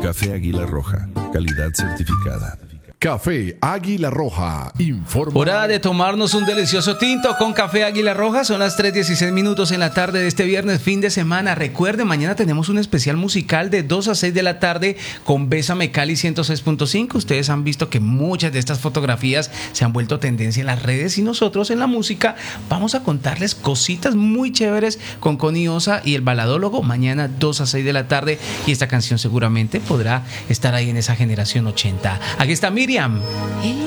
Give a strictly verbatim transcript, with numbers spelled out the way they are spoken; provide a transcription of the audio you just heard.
Café Águila Roja, calidad certificada. Café Águila Roja, informa. Hora de tomarnos un delicioso tinto con Café Águila Roja. Son las tres dieciséis minutos en la tarde de este viernes, fin de semana. Recuerden, mañana tenemos un especial musical de dos a seis de la tarde con Bésame Cali ciento seis punto cinco. Ustedes han visto que muchas de estas fotografías se han vuelto tendencia en las redes y nosotros en la música vamos a contarles cositas muy chéveres con Connie Osa y el baladólogo. Mañana dos a seis de la tarde y esta canción seguramente podrá estar ahí en esa generación ochenta. Aquí está Miriam.